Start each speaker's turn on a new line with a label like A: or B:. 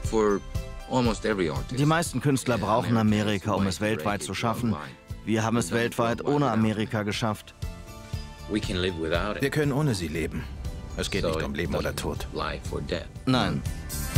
A: Die meisten Künstler brauchen Amerika, um es weltweit zu schaffen. Wir haben es weltweit ohne Amerika geschafft.
B: Wir können ohne sie leben. Es geht nicht um Leben oder Tod.
A: Nein.